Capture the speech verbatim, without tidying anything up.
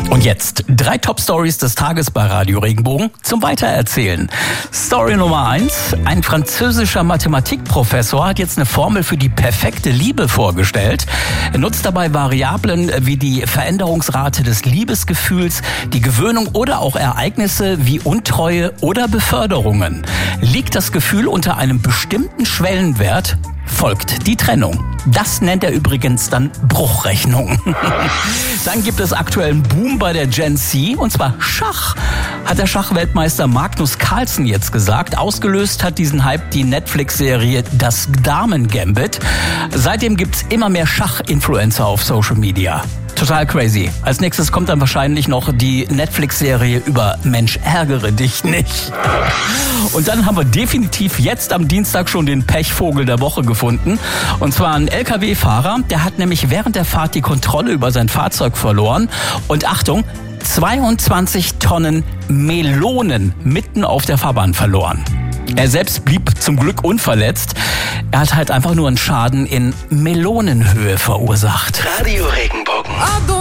Und jetzt drei Top-Stories des Tages bei Radio Regenbogen zum Weitererzählen. Story Nummer eins. Ein französischer Mathematikprofessor hat jetzt eine Formel für die perfekte Liebe vorgestellt. Er nutzt dabei Variablen wie die Veränderungsrate des Liebesgefühls, die Gewöhnung oder auch Ereignisse wie Untreue oder Beförderungen. Liegt das Gefühl unter einem bestimmten Schwellenwert, folgt die Trennung. Das nennt er übrigens dann Bruchrechnung. Dann gibt es aktuell einen Boom bei der Gen Z, und zwar Schach, hat der Schachweltmeister Magnus Carlsen jetzt gesagt. Ausgelöst hat diesen Hype die Netflix-Serie Das Damen-Gambit. Seitdem gibt's immer mehr Schach-Influencer auf Social Media. Total crazy. Als nächstes kommt dann wahrscheinlich noch die Netflix-Serie über Mensch, ärgere dich nicht. Und dann haben wir definitiv jetzt am Dienstag schon den Pechvogel der Woche gefunden. Und zwar ein L K W-Fahrer, der hat nämlich während der Fahrt die Kontrolle über sein Fahrzeug verloren. Und Achtung, zweiundzwanzig Tonnen Melonen mitten auf der Fahrbahn verloren. Er selbst blieb zum Glück unverletzt. Er hat halt einfach nur einen Schaden in Melonenhöhe verursacht. Radio Regenbogen.